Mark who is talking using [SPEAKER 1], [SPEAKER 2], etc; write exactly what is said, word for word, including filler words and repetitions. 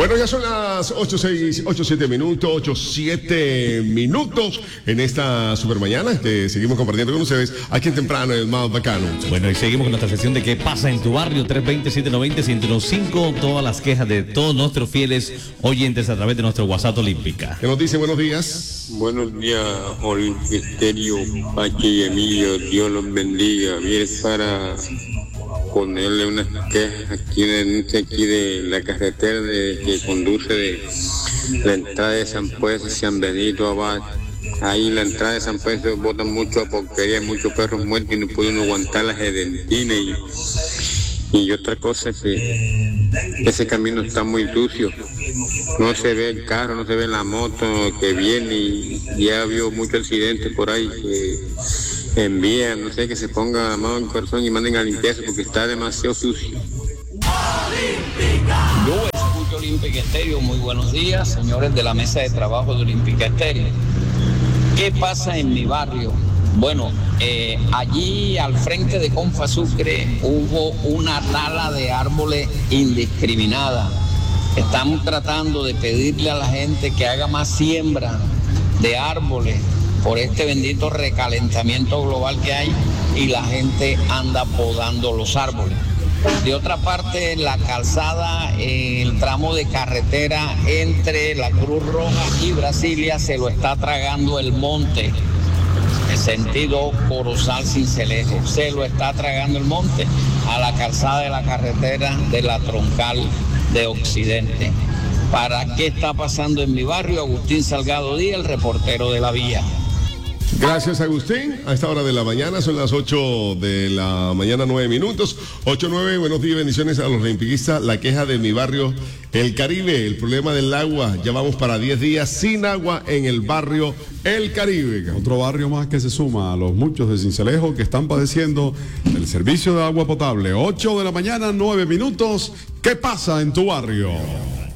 [SPEAKER 1] Bueno, ya son las ocho seis, ocho siete minutos, ocho siete minutos en esta super mañana. Este, seguimos compartiendo con ustedes aquí en Temprano, el más bacano.
[SPEAKER 2] Bueno, y seguimos con nuestra sección de ¿Qué pasa en tu barrio? tres dos cero, siete nueve cero, uno cero uno cinco. Todas las quejas de todos nuestros fieles oyentes a través de nuestro WhatsApp Olímpica.
[SPEAKER 1] ¿Qué nos dice? Buenos días.
[SPEAKER 3] Buenos días, Olímpico, Pachi y Emilio. Dios los bendiga. Bien, para ponerle unas quejas aquí de, aquí de la carretera de, que conduce de la entrada de San Pedro, San Benito Abad. Ahí en la entrada de San Pedro botan mucho porquería, muchos perros muertos y no pueden aguantar las edentinas. Y, y otra cosa es que ese camino está muy sucio. No se ve el carro, no se ve la moto que viene y ya vio muchos accidentes por ahí que envían, no sé, que se ponga la mano en el corazón y manden a limpiarse porque está demasiado sucio.
[SPEAKER 4] Yo escucho Olímpica Estéreo. Muy buenos días, señores de la mesa de trabajo de Olímpica Estéreo. ¿Qué pasa en mi barrio? Bueno, eh, allí al frente de Confa Sucre hubo una tala de árboles indiscriminada. Estamos tratando de pedirle a la gente que haga más siembra de árboles por este bendito recalentamiento global que hay y la gente anda podando los árboles. De otra parte, la calzada, el tramo de carretera entre la Cruz Roja y Brasilia se lo está tragando el monte, el sentido Corozal Sincelejo, se lo está tragando el monte a la calzada de la carretera de la Troncal de Occidente. ¿Para qué está pasando en mi barrio? Agustín Salgado Díaz, el reportero de la vía.
[SPEAKER 1] Gracias, Agustín. A esta hora de la mañana, son las ocho de la mañana, nueve minutos. ocho nueve, buenos días, bendiciones a los olimpiquistas. La queja de mi barrio, El Caribe, el problema del agua. Ya vamos para diez días sin agua en el barrio El Caribe.
[SPEAKER 5] Otro barrio más que se suma a los muchos de Sincelejo que están padeciendo el servicio de agua potable. ocho de la mañana, nueve minutos. ¿Qué pasa en tu barrio?